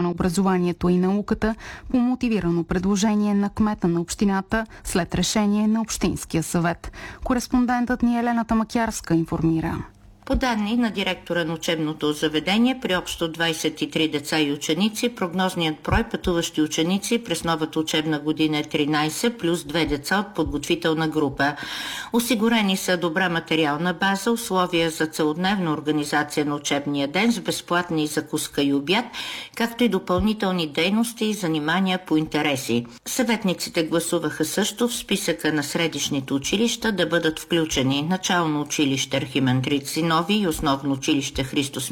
на образованието и науката по мотивирано предложение на кмета на общината след решение на Общинския съвет. Кореспондентът ни Елена Тамакярска информира. По данни на директора на учебното заведение, при общо 23 деца и ученици, прогнозният брой пътуващи ученици през новата учебна година е 13 плюс 2 деца от подготвителна група. Осигурени са добра материална база, условия за целодневна организация на учебния ден с безплатни закуска и обяд, както и допълнителни дейности и занимания по интереси. Съветниците гласуваха също в списъка на средищните училища да бъдат включени начално училище Архимандрит Зиновий и основно училище Христос